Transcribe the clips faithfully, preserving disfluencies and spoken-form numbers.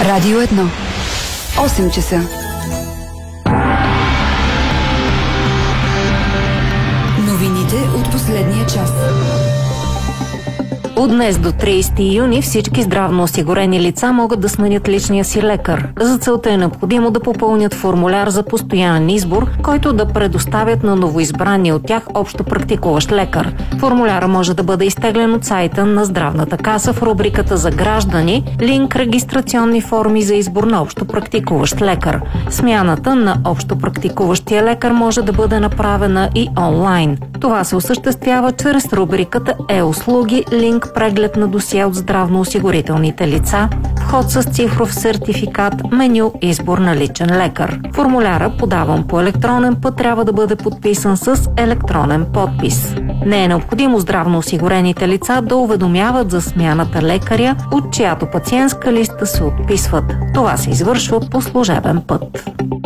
Радио едно. осем часа. Новините от последния час. От днес до тридесети юни всички здравноосигурени лица могат да сменят личния си лекар. За целта е необходимо да попълнят формуляр за постоянен избор, който да предоставят на новоизбрания от тях общо практикуващ лекар. Формуляра може да бъде изтеглен от сайта на Здравната каса в рубриката за граждани, линк регистрационни форми за избор на общо практикуващ лекар. Смяната на общо практикуващия лекар може да бъде направена и онлайн. Това се осъществява чрез рубриката Е-услуги, линк преглед на досие от здравноосигурителните лица, вход с цифров сертификат, меню избор на личен лекар. Формуляра, подаван по електронен път, трябва да бъде подписан с електронен подпис. Не е необходимо здравноосигурените лица да уведомяват за смяната лекаря, от чиято пациентска листа се отписват. Това се извършва по служебен път.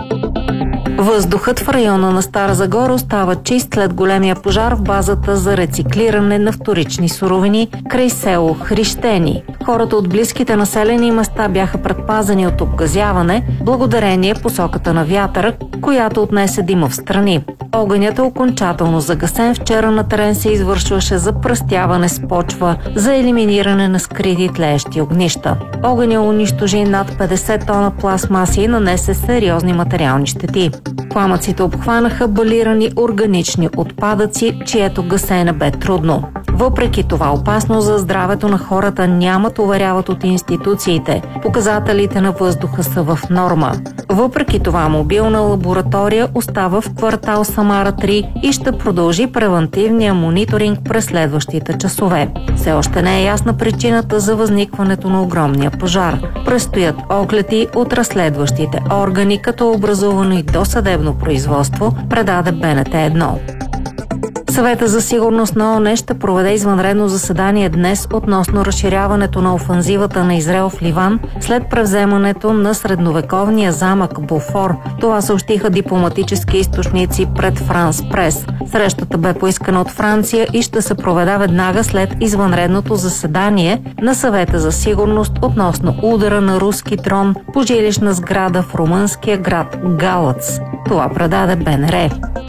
Въздухът в района на Стара Загора остава чист след големия пожар в базата за рециклиране на вторични суровини край село Хрищени. Хората от близките населени места бяха предпазени от обгазяване, благодарение посоката на вятъра, която отнесе дима в страни. Огънят е окончателно загасен. Вчера на терен се извършваше запръстяване с почва за елиминиране на скрити тлеещи огнища. Огъня унищожи над петдесет тона пластмаси и нанесе сериозни материални щети. Пламъците обхванаха балирани органични отпадъци, чието гасене бе трудно. Въпреки това опасност за здравето на хората нямат, уверяват от институциите. Показателите на въздуха са в норма. Въпреки това мобилна лаборатория остава в квартал Самара три и ще продължи превантивния мониторинг през следващите часове. Все още не е ясна причината за възникването на огромния пожар. Предстоят огледи от разследващите органи, като образувано и досъдебно производство, предаде Б Н Т едно. Съвета за сигурност на ООН ще проведе извънредно заседание днес относно разширяването на офанзивата на Израел в Ливан след превземането на средновековния замък Бофор. Това съобщиха дипломатически източници пред Франс Прес. Срещата бе поискана от Франция и ще се проведе веднага след извънредното заседание на Съвета за сигурност относно удара на руски дрон по жилищна сграда в румънския град Галац. Това предаде Б Н Р.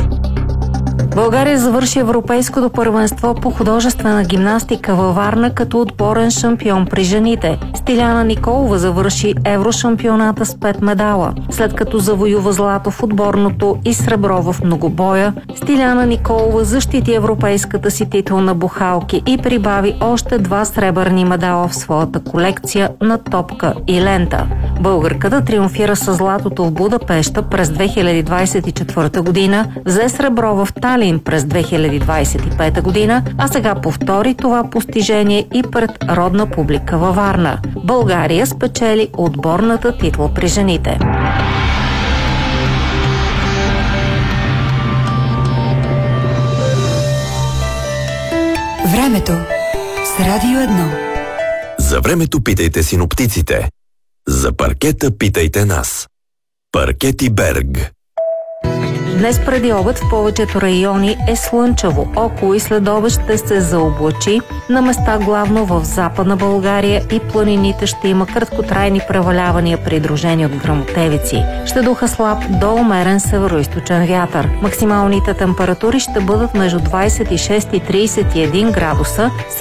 България завърши Европейското първенство по художествена гимнастика във Варна като отборен шампион при жените. Стиляна Николова завърши Еврошампионата с пет медала. След като завоюва злато в отборното и сребро в многобоя, Стиляна Николова защити европейската си титул на бухалки и прибави още два сребърни медала в своята колекция на топка и лента. Българката триумфира с златото в Будапеща през две хиляди двадесет и четвърта година, взе сребро в Талин през две хиляди двадесет и пета година, а сега повтори това постижение и пред родна публика във Варна. България спечели отборната титла при жените. Времето с Радио едно. За времето питайте синоптиците. За паркета питайте нас. Паркети Берг. Днес преди обед в повечето райони е слънчево. Около и след обед ще се заоблачи. На места главно в Западна България и планините ще има краткотрайни превалявания, придружени от гръмотевици. Ще духа слаб до умерен североизточен вятър. Максималните температури ще бъдат между двадесет и шест и тридесет и един градуса.